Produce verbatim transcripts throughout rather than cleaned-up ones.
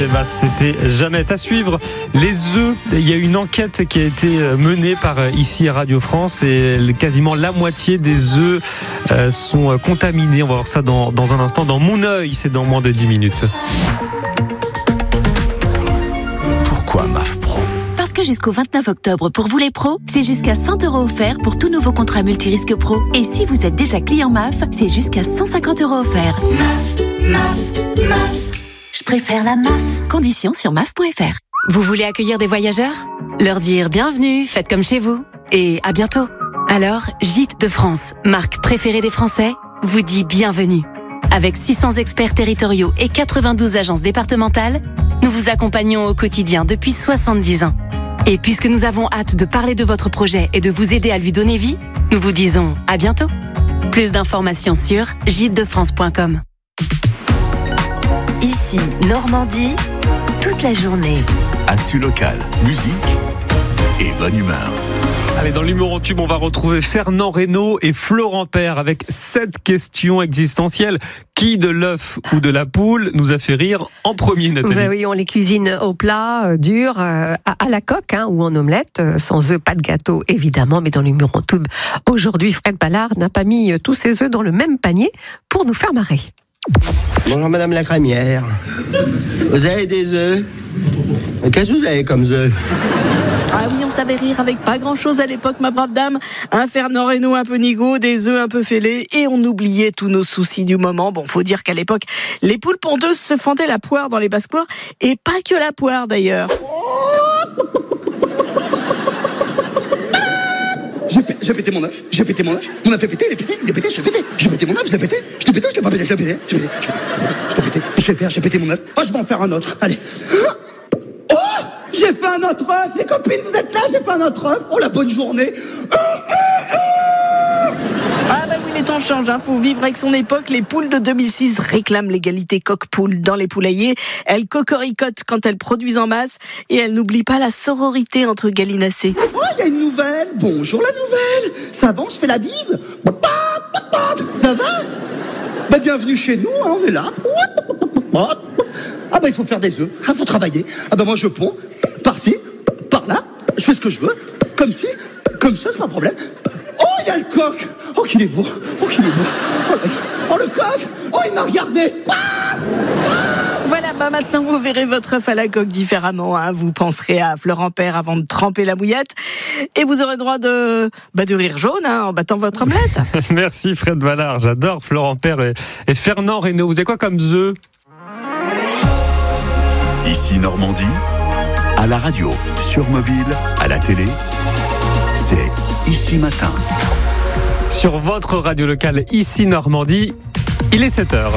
Eh ben, c'était Jeannette. À suivre, les œufs. Il y a une enquête qui a été menée par ici à Radio France et quasiment la moitié des œufs sont contaminés. On va voir ça dans, dans un instant. Dans Mon œil, c'est dans moins de dix minutes. Pourquoi M A F Pro ? Parce que jusqu'au vingt-neuf octobre, pour vous les pros, c'est jusqu'à cent euros offerts pour tout nouveau contrat multirisque pro. Et si vous êtes déjà client M A F, c'est jusqu'à cent cinquante euros offerts. M A F, M A F, M A F. Je préfère la M A F. Conditions sur M A F point F R. Vous voulez accueillir des voyageurs ? Leur dire bienvenue, faites comme chez vous. Et à bientôt. Alors, Gîtes de France, marque préférée des Français, vous dit bienvenue. Avec six cents experts territoriaux et quatre-vingt-douze agences départementales, nous vous accompagnons au quotidien depuis soixante-dix ans. Et puisque nous avons hâte de parler de votre projet et de vous aider à lui donner vie, nous vous disons à bientôt. Plus d'informations sur gîtes de france point com. Ici, Normandie, toute la journée. Actu local, musique et bonne humeur. Allez, dans l'humour en tube, on va retrouver Fernand Reynaud et Florent Père avec cette question existentielle. Qui de l'œuf ou de la poule nous a fait rire en premier, Nathalie ? Ben oui, on les cuisine au plat, euh, dur, euh, à, à la coque hein, ou en omelette, euh, sans œufs, pas de gâteau évidemment, mais dans l'humour en tube. Aujourd'hui, Fred Ballard n'a pas mis euh, tous ses œufs dans le même panier pour nous faire marrer. Bonjour Madame la crémière. Vous avez des œufs ? Qu'est-ce que vous avez comme œufs ? Ah oui, on savait rire avec pas grand-chose à l'époque, ma brave dame. Un Fernand Reynaud un peu nigaud, des œufs un peu fêlés, et on oubliait tous nos soucis du moment. Bon, faut dire qu'à l'époque, les poules pondeuses se fendaient la poire dans les basses-cours, et pas que la poire d'ailleurs. J'ai, p- j'ai pété mon œuf, j'ai pété mon œuf, mon œuf est pété, il est pété, il est pété, je l'ai pété, j'ai pété mon œuf, je l'ai pété, je l'ai pété, je l'ai pas pété, je l'ai pété, je l'ai pété, je l'ai pété, je vais faire, j'ai pété mon œuf, oh je vais en faire un autre, allez. Oh, j'ai fait un autre œuf, les copines vous êtes là, j'ai fait un autre œuf, oh la bonne journée. Ah bah oui, les temps changent, hein. Faut vivre avec son époque. Les poules de deux mille six réclament l'égalité coq-poule dans les poulaillers. Elles cocoricotent quand elles produisent en masse et elles n'oublient pas la sororité entre gallinacés. Oh, il y a une nouvelle, bonjour la nouvelle, ça va, on se fait la bise. Ça va ? Bah bienvenue chez nous, hein, on est là. Ah bah il faut faire des œufs, il faut travailler. Ah bah moi je ponds, par-ci, par-là, je fais ce que je veux, comme ci, comme ça, c'est pas un problème. Oh, il y a le coq. Oh, qu'il est beau. Oh, qu'il est beau. Oh, oh, le coq. Oh, il m'a regardé. Ah Voilà, bah maintenant vous verrez votre œuf à la coque différemment. Hein. Vous penserez à Florent Père avant de tremper la mouillette. Et vous aurez droit de, bah, de rire jaune hein, en battant votre omelette. Merci Fred Ballard. J'adore Florent Père et, et Fernand Reynaud. Vous avez quoi comme œufs ? Ici Normandie, à la radio, sur mobile, à la télé, c'est Ici Matin. Sur votre radio locale, ici Normandie, il est sept heures.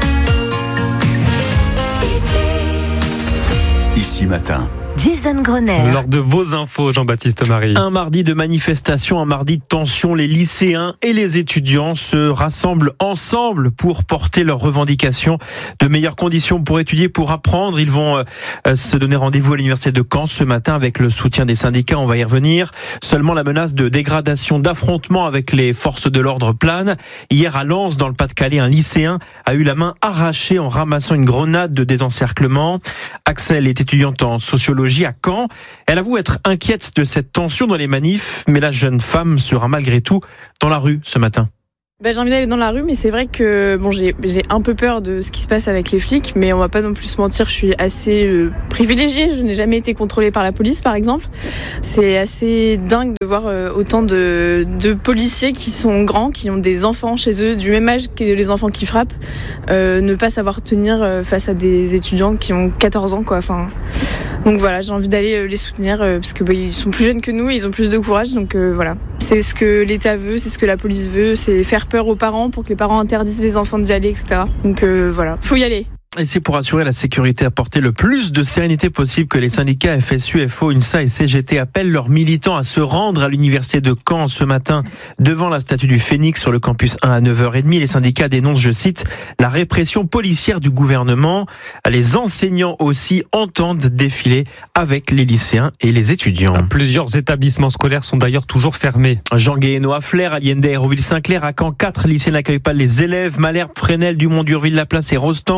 Ici Matin. Jason Grenet. Lors de vos infos, Jean-Baptiste Marie. Un mardi de manifestation, un mardi de tension. Les lycéens et les étudiants se rassemblent ensemble pour porter leurs revendications. De meilleures conditions pour étudier, pour apprendre. Ils vont euh, se donner rendez-vous à l'université de Caen ce matin avec le soutien des syndicats. On va y revenir. Seulement la menace de dégradation, d'affrontement avec les forces de l'ordre plane. Hier à Lens, dans le Pas-de-Calais, un lycéen a eu la main arrachée en ramassant une grenade de désencerclement. Axel est étudiante en sociologie à Caen. Elle avoue être inquiète de cette tension dans les manifs, mais la jeune femme sera malgré tout dans la rue ce matin. Ben, j'ai envie d'aller dans la rue, mais c'est vrai que bon, j'ai, j'ai un peu peur de ce qui se passe avec les flics, mais on va pas non plus se mentir, je suis assez euh, privilégiée. Je n'ai jamais été contrôlée par la police, par exemple. C'est assez dingue de voir euh, autant de, de policiers qui sont grands, qui ont des enfants chez eux, du même âge que les enfants qui frappent, euh, ne pas savoir tenir euh, face à des étudiants qui ont quatorze ans, quoi. Enfin, donc voilà, j'ai envie d'aller euh, les soutenir euh, parce que bah, ils sont plus jeunes que nous, ils ont plus de courage, donc euh, voilà. C'est ce que l'État veut, c'est ce que la police veut, c'est faire peur aux parents pour que les parents interdisent les enfants d'y aller, et cetera. Donc euh, voilà, faut y aller. Et c'est pour assurer la sécurité, apporter le plus de sérénité possible que les syndicats F S U, F O, UNSA et C G T appellent leurs militants à se rendre à l'université de Caen ce matin devant la statue du Phénix sur le campus un à neuf heures trente. Les syndicats dénoncent, je cite, la répression policière du gouvernement. Les enseignants aussi entendent défiler avec les lycéens et les étudiants. Plusieurs établissements scolaires sont d'ailleurs toujours fermés. Jean Guéhenno à Flers, Allende, Hérouville-Saint-Clair, à Caen, quatre lycées n'accueillent pas les élèves. Malherbe, Fresnel, Dumont-Durville, Laplace et Rostand.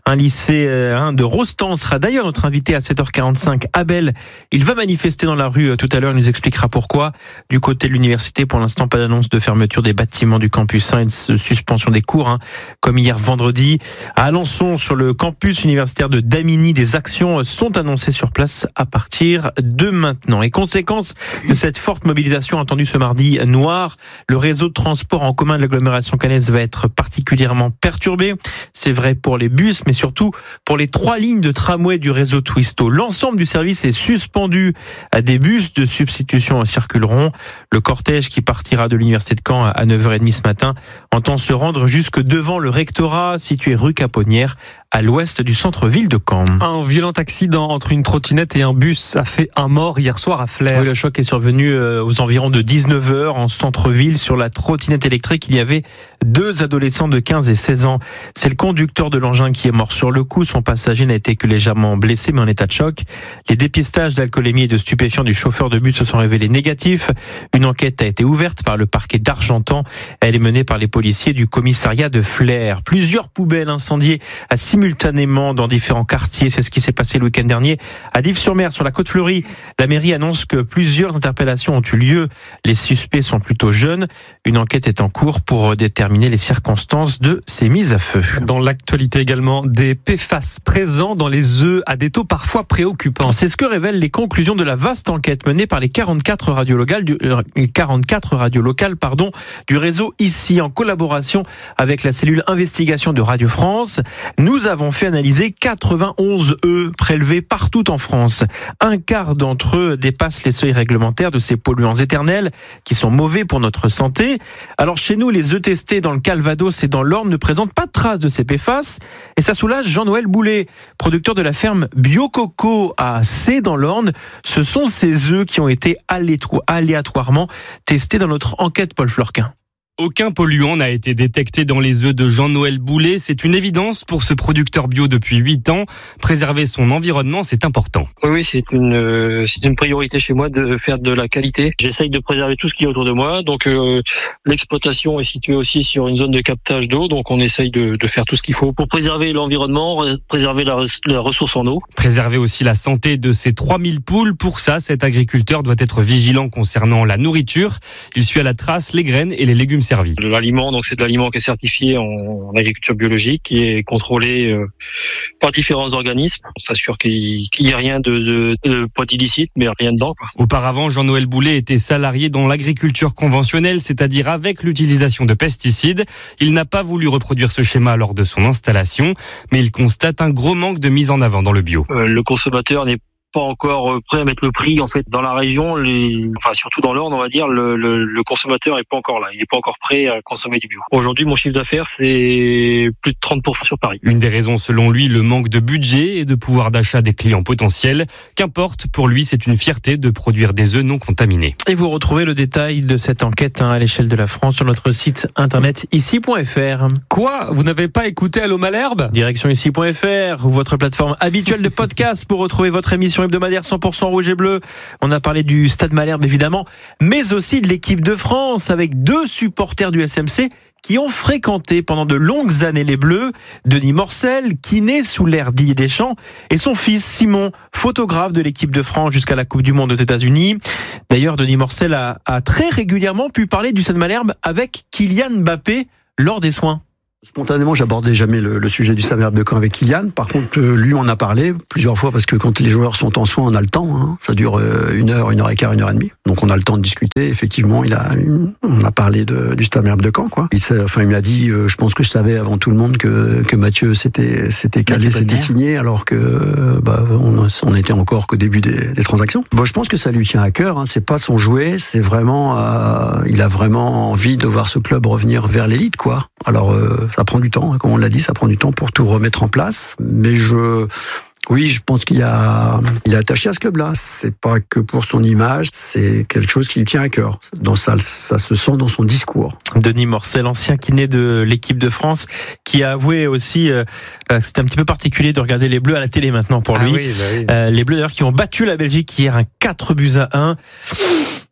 Un lycéen de Rostand sera d'ailleurs notre invité à sept heures quarante-cinq. Abel, il va manifester dans la rue tout à l'heure, il nous expliquera pourquoi. Du côté de l'université, pour l'instant, pas d'annonce de fermeture des bâtiments du campus un et de suspension des cours, hein, comme hier vendredi. À Alençon, sur le campus universitaire de Damigny, des actions sont annoncées sur place à partir de maintenant. Et conséquence de cette forte mobilisation attendue ce mardi noir, le réseau de transport en commun de l'agglomération caennaise va être particulièrement perturbé. C'est vrai pour les bus, mais surtout pour les trois lignes de tramway du réseau Twisto. L'ensemble du service est suspendu. Des bus de substitution circuleront. Le cortège qui partira de l'université de Caen à neuf heures trente ce matin entend se rendre jusque devant le rectorat situé rue Caponnière, à l'ouest du centre-ville de Caen. Un violent accident entre une trottinette et un bus a fait un mort hier soir à Flers. Oui, le choc est survenu aux environs de dix-neuf heures en centre-ville. Sur la trottinette électrique, il y avait deux adolescents de quinze et seize ans. C'est le conducteur de l'engin qui est mort sur le coup. Son passager n'a été que légèrement blessé, mais en état de choc. Les dépistages d'alcoolémie et de stupéfiants du chauffeur de bus se sont révélés négatifs. Une enquête a été ouverte par le parquet d'Argentan. Elle est menée par les policiers du commissariat de Flers. Plusieurs poubelles incendiées à simultanément dans différents quartiers. C'est ce qui s'est passé le week-end dernier à Dives-sur-Mer, sur la Côte-Fleurie. La mairie annonce que plusieurs interpellations ont eu lieu. Les suspects sont plutôt jeunes. Une enquête est en cours pour déterminer les circonstances de ces mises à feu. Dans l'actualité également, des P F A S présents dans les œufs à des taux parfois préoccupants. C'est ce que révèlent les conclusions de la vaste enquête menée par les quarante-quatre radios locales du, euh, quarante-quatre radios locales, pardon, du réseau ici, en collaboration avec la cellule investigation de Radio France. Nous avons fait analyser quatre-vingt-onze œufs prélevés partout en France. Un quart d'entre eux dépassent les seuils réglementaires de ces polluants éternels qui sont mauvais pour notre santé. Alors chez nous, les œufs testés dans le Calvados et dans l'Orne ne présentent pas de traces de ces P F A S et ça soulage Jean-Noël Boulet, producteur de la ferme Biococo à C dans l'Orne. Ce sont ces œufs qui ont été aléatoirement testés dans notre enquête, Paul Florquin. Aucun polluant n'a été détecté dans les œufs de Jean-Noël Boulet. C'est une évidence pour ce producteur bio depuis huit ans. Préserver son environnement, c'est important. Oui, oui, c'est une, euh, c'est une priorité chez moi de faire de la qualité. J'essaye de préserver tout ce qui est autour de moi. Donc, euh, l'exploitation est située aussi sur une zone de captage d'eau. Donc, on essaye de, de faire tout ce qu'il faut pour préserver l'environnement, préserver la, la ressource en eau. Préserver aussi la santé de ces trois mille poules. Pour ça, cet agriculteur doit être vigilant concernant la nourriture. Il suit à la trace les graines et les légumes servis. L'aliment, donc c'est de l'aliment qui est certifié en, en agriculture biologique, qui est contrôlé euh, par différents organismes. On s'assure qu'il n'y ait rien de, de, de pas d'illicite, mais rien dedans, quoi. Auparavant, Jean-Noël Boulet était salarié dans l'agriculture conventionnelle, c'est-à-dire avec l'utilisation de pesticides. Il n'a pas voulu reproduire ce schéma lors de son installation, mais il constate un gros manque de mise en avant dans le bio. Euh, le consommateur n'est pas encore prêt à mettre le prix. En fait, dans la région, les, enfin surtout dans l'Orne, on va dire, le, le, le consommateur est pas encore là. Il est pas encore prêt à consommer du bio. Aujourd'hui, mon chiffre d'affaires, c'est plus de trente pour cent sur Paris. Une des raisons, selon lui, le manque de budget et de pouvoir d'achat des clients potentiels. Qu'importe, pour lui, c'est une fierté de produire des œufs non contaminés. Et vous retrouvez le détail de cette enquête hein, à l'échelle de la France sur notre site internet ici point f r. Quoi ? Vous n'avez pas écouté Allô Malherbe ? Direction ici point f r ou votre plateforme habituelle de podcast pour retrouver votre émission hebdomadaire cent pour cent rouge et bleu. On a parlé du Stade Malherbe évidemment, mais aussi de l'équipe de France avec deux supporters du S M C qui ont fréquenté pendant de longues années les Bleus. Denis Morcel, qui naît sous l'ère Didier Deschamps, et son fils Simon, photographe de l'équipe de France jusqu'à la Coupe du Monde aux États-Unis. D'ailleurs, Denis Morcel a, a très régulièrement pu parler du Stade Malherbe avec Kylian Mbappé lors des soins. Spontanément, j'abordais jamais le, le sujet du Stade Malherbe de Caen avec Kylian. Par contre, lui, on a parlé plusieurs fois parce que quand les joueurs sont en soins, on a le temps. Hein. Ça dure une heure, une heure et quart, une heure et demie. Donc, on a le temps de discuter. Effectivement, il a, on a parlé de, du Stade Malherbe de Caen, quoi. Il s'est, enfin, il m'a dit, euh, je pense que je savais avant tout le monde que, que Mathieu s'était, s'était calé, s'était signé, alors que, bah, on, on était encore qu'au début des, des transactions. Bon, je pense que ça lui tient à cœur. Hein. C'est pas son jouet. C'est vraiment, euh, il a vraiment envie de voir ce club revenir vers l'élite, quoi. Alors, euh, ça prend du temps, comme on l'a dit, ça prend du temps pour tout remettre en place. Mais je, oui, je pense qu'il y a, il est attaché à ce club-là. C'est pas que pour son image, c'est quelque chose qui lui tient à cœur. Dans ça, ça se sent dans son discours. Denis Morcel, ancien kiné de l'équipe de France, qui a avoué aussi, euh, que c'était un petit peu particulier de regarder les Bleus à la télé maintenant pour lui. Ah oui, bah oui. Euh, les Bleus d'ailleurs qui ont battu la Belgique hier un quatre buts à un.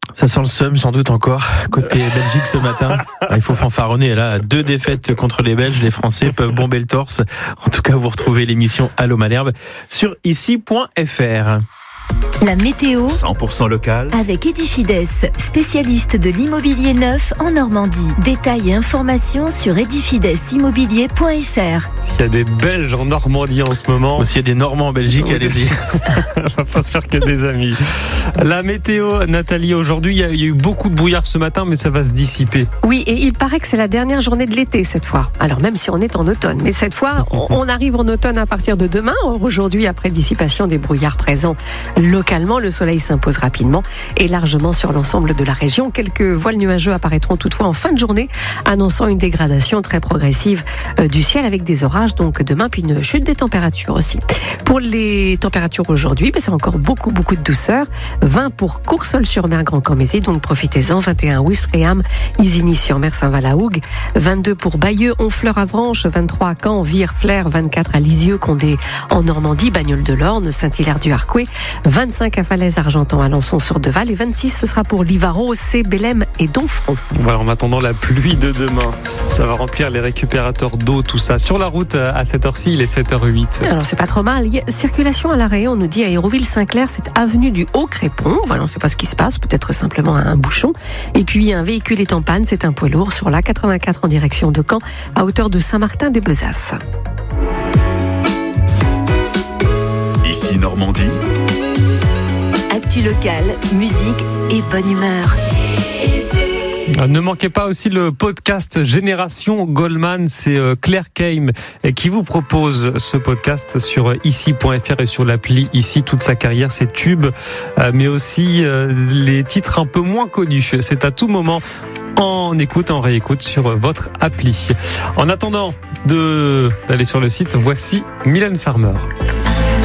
Ça sent le seum sans doute encore côté Belgique ce matin. Il faut fanfaronner là, deux défaites contre les Belges, les Français peuvent bomber le torse. En tout cas, vous retrouvez l'émission Allô Malherbe sur ici point f r. La météo cent pour cent local avec Edifides, spécialiste de l'immobilier neuf en Normandie. Détails et informations sur edifides immobilier point f r. Il y a des Belges en Normandie en ce moment. Aussi, il y a des Normands en Belgique, oui, allez-y. On va pas se faire que des amis. La météo, Nathalie, aujourd'hui, il y, a, il y a eu beaucoup de brouillard ce matin, mais ça va se dissiper. Oui, et il paraît que c'est la dernière journée de l'été cette fois. Alors même si on est en automne, mais cette fois, on, on arrive en automne à partir de demain. Aujourd'hui, après dissipation des brouillards présents localement, le soleil s'impose rapidement et largement sur l'ensemble de la région. Quelques voiles nuageux apparaîtront toutefois en fin de journée, annonçant une dégradation très progressive du ciel avec des orages donc demain, puis une chute des températures aussi. Pour les températures aujourd'hui, c'est encore beaucoup beaucoup de douceur. vingt pour Coursol-sur-Mer, Grand-Cormézy, donc profitez-en. vingt et un Ouistreham, Isigny-sur-Mer, Saint-Val-la-Hougue. vingt-deux pour Bayeux, Honfleur-Avranches. vingt-trois à Caen, Vire, Flers. vingt-quatre à Lisieux, Condé en Normandie, Bagnoles-de-l'Orne, Saint-Hilaire-du-Harcouët. vingt-cinq à Falaise, Argentan, Alençon-sur-Deval. Et vingt-six, ce sera pour Livarot, C, Bélem et Domfront. Voilà, en attendant la pluie de demain, ça va remplir les récupérateurs d'eau, tout ça. Sur la route, à cette heure-ci, il est sept heures huit. Alors, c'est pas trop mal. Circulation à l'arrêt, on nous dit à Hérouville-Saint-Clair, c'est avenue du Haut-Crépon. Voilà, on ne sait pas ce qui se passe, peut-être simplement un bouchon. Et puis, un véhicule est en panne, c'est un poids lourd sur l'A quatre-vingt-quatre en direction de Caen, à hauteur de Saint-Martin-des-Bezasses. Ici Normandie. Actu locale, musique et bonne humeur. Ne manquez pas aussi le podcast Génération Goldman, c'est Claire Keim qui vous propose ce podcast sur ici point f r et sur l'appli Ici, toute sa carrière, ses tubes, mais aussi les titres un peu moins connus. C'est à tout moment en écoute, en réécoute sur votre appli. En attendant de, d'aller sur le site, voici Mylène Farmer.